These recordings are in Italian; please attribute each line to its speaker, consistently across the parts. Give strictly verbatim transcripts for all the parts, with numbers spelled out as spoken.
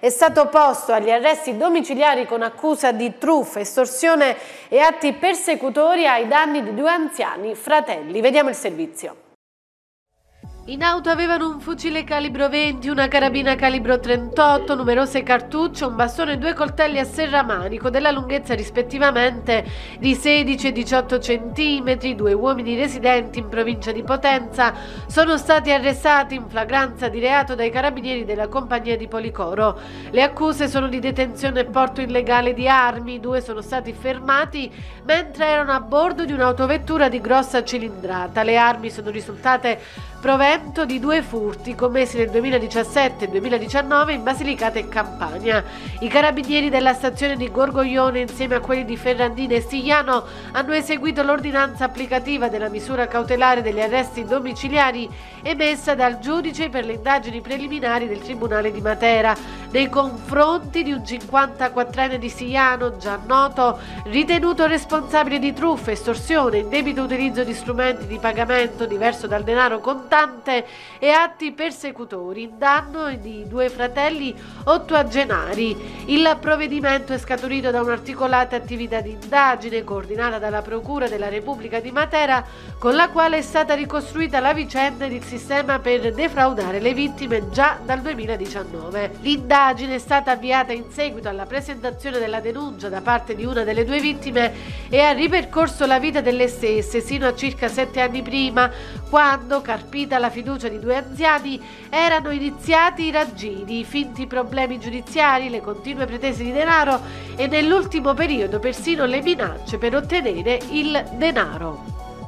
Speaker 1: è stato posto agli arresti domiciliari con accusa di truffa, estorsione e atti persecutori ai danni di due anziani fratelli. Vediamo il servizio. In auto avevano un fucile calibro venti, una carabina calibro trentotto, numerose cartucce, un bastone e due coltelli a serramanico della lunghezza rispettivamente di sedici e diciotto centimetri. Due uomini residenti in provincia di Potenza sono stati arrestati in flagranza di reato dai carabinieri della compagnia di Policoro. Le accuse sono di detenzione e porto illegale di armi. Due sono stati fermati mentre erano a bordo di un'autovettura di grossa cilindrata. Le armi sono risultate provento di due furti commessi nel duemiladiciassette e duemiladiciannove in Basilicata e Campania. I carabinieri della stazione di Gorgoglione, insieme a quelli di Ferrandina e Stigliano, hanno eseguito l'ordinanza applicativa della misura cautelare degli arresti domiciliari emessa dal giudice per le indagini preliminari del Tribunale di Matera nei confronti di un cinquantaquattrenne di Stigliano, già noto, ritenuto responsabile di truffa, estorsione, indebito utilizzo di strumenti di pagamento diverso dal denaro contante e atti persecutori in danno di due fratelli ottogenari. Il provvedimento è scaturito da un'articolata attività di indagine coordinata dalla Procura della Repubblica di Matera, con la quale è stata ricostruita la vicenda ed il sistema per defraudare le vittime già dal duemiladiciannove. L'indagine è stata avviata in seguito alla presentazione della denuncia da parte di una delle due vittime e ha ripercorso la vita delle stesse sino a circa sette anni prima, quando, carpita la fiducia di due anziani, erano iniziati i raggiri, i finti problemi giudiziari, le continue pretese di denaro e nell'ultimo periodo persino le minacce per ottenere il denaro.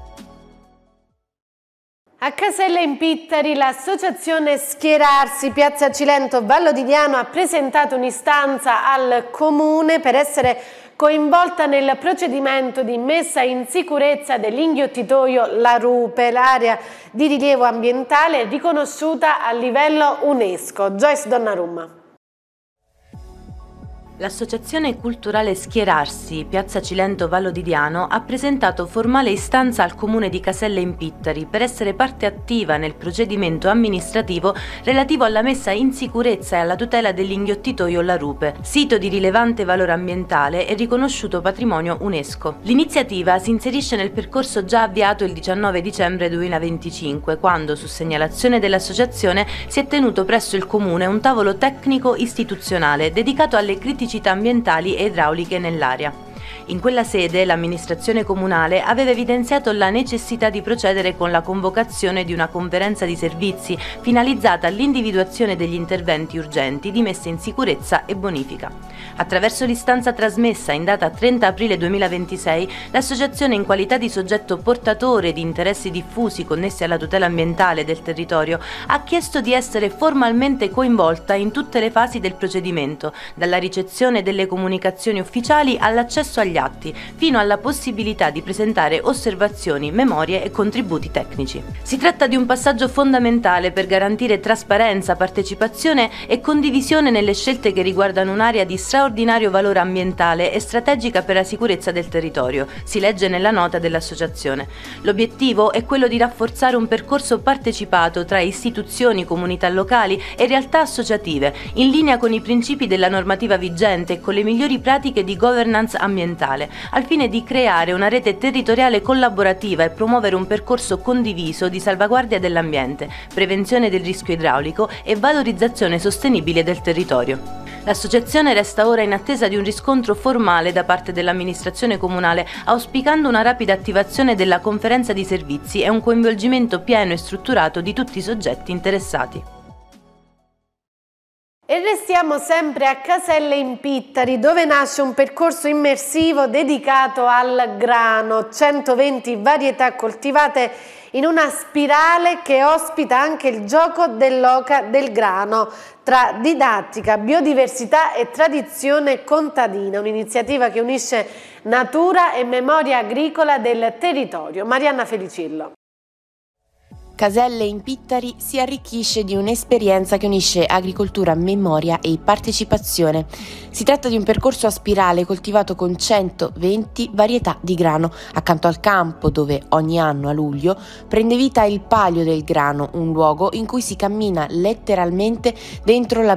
Speaker 1: A Casella in Pittari l'associazione Schierarsi Piazza Cilento Vallo di Diano ha presentato un'istanza al Comune per essere coinvolta nel procedimento di messa in sicurezza dell'inghiottitoio La Rupe, l'area di rilievo ambientale riconosciuta a livello UNESCO. Joyce Donnarumma.
Speaker 2: L'associazione culturale Schierarsi, Piazza Cilento Vallo di Diano, ha presentato formale istanza al Comune di Casella in Pittari per essere parte attiva nel procedimento amministrativo relativo alla messa in sicurezza e alla tutela dell'inghiottitoio La Rupe, sito di rilevante valore ambientale e riconosciuto patrimonio UNESCO. L'iniziativa si inserisce nel percorso già avviato il diciannove dicembre duemilaventicinque, quando, su segnalazione dell'associazione, si è tenuto presso il Comune un tavolo tecnico istituzionale dedicato alle criticità ambientali e idrauliche nell'area. In quella sede l'amministrazione comunale aveva evidenziato la necessità di procedere con la convocazione di una conferenza di servizi finalizzata all'individuazione degli interventi urgenti di messa in sicurezza e bonifica. Attraverso l'istanza trasmessa in data trenta aprile duemilaventisei, l'associazione, in qualità di soggetto portatore di interessi diffusi connessi alla tutela ambientale del territorio, ha chiesto di essere formalmente coinvolta in tutte le fasi del procedimento, dalla ricezione delle comunicazioni ufficiali all'accesso agli atti, fino alla possibilità di presentare osservazioni, memorie e contributi tecnici. Si tratta di un passaggio fondamentale per garantire trasparenza, partecipazione e condivisione nelle scelte che riguardano un'area di straordinario valore ambientale e strategica per la sicurezza del territorio, si legge nella nota dell'associazione. L'obiettivo è quello di rafforzare un percorso partecipato tra istituzioni, comunità locali e realtà associative, in linea con i principi della normativa vigente e con le migliori pratiche di governance ambientale, al fine di creare una rete territoriale collaborativa e promuovere un percorso condiviso di salvaguardia dell'ambiente, prevenzione del rischio idraulico e valorizzazione sostenibile del territorio. L'associazione resta ora in attesa di un riscontro formale da parte dell'amministrazione comunale, auspicando una rapida attivazione della conferenza di servizi e un coinvolgimento pieno e strutturato di tutti i soggetti interessati.
Speaker 1: E restiamo sempre a Casella in Pittari, dove nasce un percorso immersivo dedicato al grano, centoventi varietà coltivate in una spirale che ospita anche il gioco dell'oca del grano, tra didattica, biodiversità e tradizione contadina, un'iniziativa che unisce natura e memoria agricola del territorio. Marianna Felicillo.
Speaker 3: Casella in Pittari si arricchisce di un'esperienza che unisce agricoltura, memoria e partecipazione. Si tratta di un percorso a spirale coltivato con centoventi varietà di grano, accanto al campo dove ogni anno a luglio prende vita il Palio del Grano, un luogo in cui si cammina letteralmente dentro la